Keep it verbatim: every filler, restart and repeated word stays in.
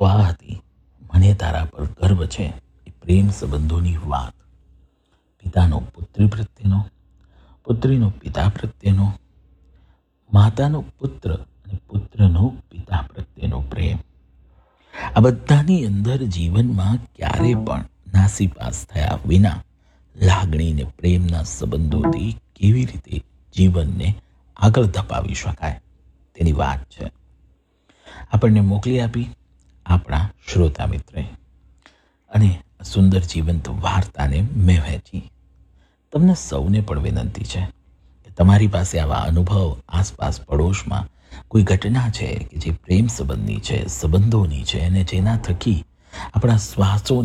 તો આ હતી મને તારા પર ગર્વ છે એ પ્રેમ સંબંધોની વાત. પિતાનો પુત્રી પ્રત્યેનો, પુત્રીનો પિતા પ્રત્યેનો, માતાનો પુત્ર અને પુત્રનો પિતા પ્રત્યેનો પ્રેમ. આ બધાની અંદર જીવનમાં ક્યારે પણ નાસીપાસ થયા વિના લાગણી ને પ્રેમના સંબંધોથી કેવી રીતે જીવનને આગળ ધપાવી શકાય તેની વાત છે. આપણને મોકલી આપી આપણા શ્રોતા મિત્રે અને સુંદર જીવંત વાર્તાને મેં વહેંચી. તમને સૌને પણ વિનંતી છે કે તમારી પાસે આવા અનુભવ આસપાસ પડોશમાં કોઈ ઘટના છે કે જે પ્રેમ સંબંધની છે, સંબંધોની છે અને જેના થકી આપણા શ્વાસો